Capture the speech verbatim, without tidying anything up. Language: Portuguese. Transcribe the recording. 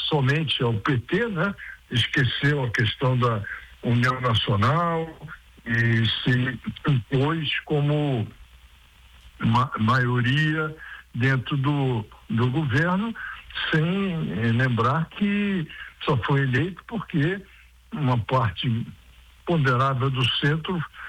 somente ao P T, né? Esqueceu a questão da União Nacional e se impôs como ma- maioria dentro do, do governo, sem eh, lembrar que só foi eleito porque uma parte ponderável do centro